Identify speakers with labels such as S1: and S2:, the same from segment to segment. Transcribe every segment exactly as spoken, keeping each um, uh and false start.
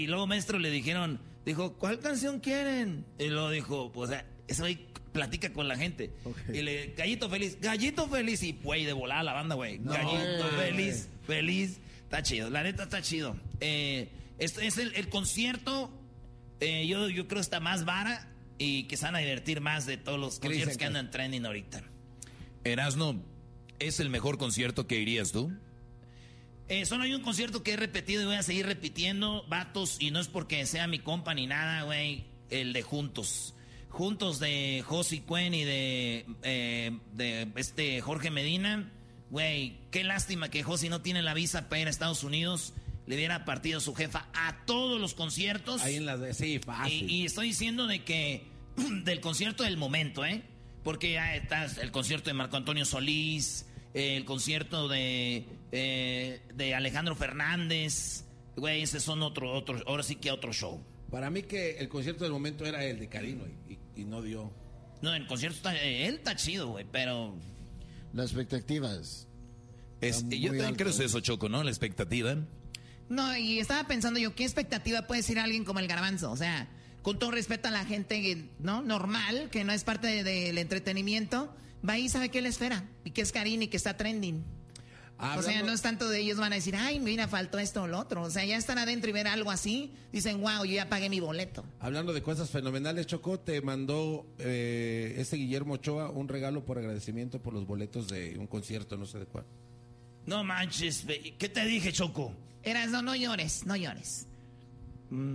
S1: Y luego, maestro, le dijeron, dijo, ¿cuál canción quieren? Y luego dijo, pues, eso ahí platica con la gente. Okay. Y le, Gallito Feliz, Gallito Feliz. Y, güey, de volada la banda, güey. No, Gallito wey. Feliz, feliz. Está chido, la neta está chido. Eh, este es el, el concierto, eh, yo, yo creo que está más vara y que se van a divertir más de todos los conciertos que andan trending ahorita.
S2: Erasno, ¿es el mejor concierto que irías tú?
S1: Eh, solo hay un concierto que he repetido y voy a seguir repitiendo, vatos, y no es porque sea mi compa ni nada, güey, el de Juntos. Juntos de Josi Cuen y de, eh, de este Jorge Medina. Güey, qué lástima que Josi no tiene la visa para ir a Estados Unidos. Le diera partido a su jefa a todos los conciertos.
S3: Ahí en las de... Sí, fácil.
S1: Y, y estoy diciendo de que... del concierto del momento, ¿eh? Porque ya está el concierto de Marco Antonio Solís... el concierto de, eh, de Alejandro Fernández, güey, ese son otro, otro, ahora sí que otro show.
S3: Para mí que el concierto del momento era el de Karino y, y, y no dio.
S1: No, el concierto está, él está chido, güey, pero...
S4: Las expectativas.
S2: Es, yo también alto. Creo eso, Choco, ¿no? La expectativa.
S5: No, y estaba pensando yo, ¿qué expectativa puede decir alguien como el Garbanzo? O sea, con todo respeto a la gente, ¿no? Normal, que no es parte del de, de entretenimiento... Va y sabe qué le espera, y que es Karina y que está trending. Hablando... O sea, no es tanto de ellos van a decir, ay, mira, faltó esto o lo otro. O sea, ya están adentro y ver algo así, dicen, wow, yo ya pagué mi boleto.
S3: Hablando de cosas fenomenales, Choco, te mandó eh, este Guillermo Ochoa un regalo por agradecimiento por los boletos de un concierto, no sé de cuál.
S1: No manches, ¿qué te dije, Choco?
S5: Eras, no, no llores, no llores. Mm.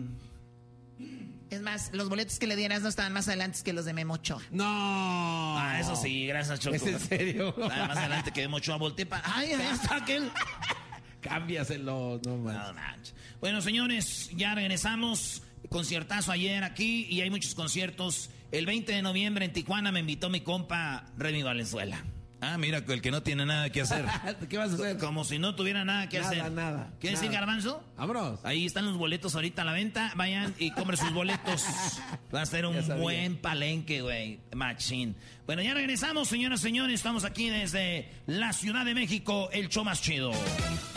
S5: Es más, los boletos que le dieras no estaban más adelante que los de Memo Ochoa.
S3: ¡No!
S1: Ah, eso sí, gracias, Choco.
S3: ¿Es en serio?
S1: Estaba más adelante que Memo Ochoa. Volteé para... ¡Ay, ahí está aquel!
S3: Cámbiaselo, no manches.
S1: No manches. Bueno, señores, ya regresamos. Conciertazo ayer aquí y hay muchos conciertos. El veinte de noviembre en Tijuana me invitó mi compa Remy Valenzuela.
S2: Ah, mira, el que no tiene nada que hacer.
S3: ¿Qué vas a hacer?
S1: Como si no tuviera nada que
S3: nada,
S1: hacer.
S3: Nada, nada.
S1: ¿Quieres decir, Garbanzo?
S3: Vámonos.
S1: Ahí están los boletos ahorita a la venta. Vayan y compren sus boletos. Va a ser un buen palenque, güey. Machín. Bueno, ya regresamos, señoras y señores. Estamos aquí desde la Ciudad de México, el show más chido.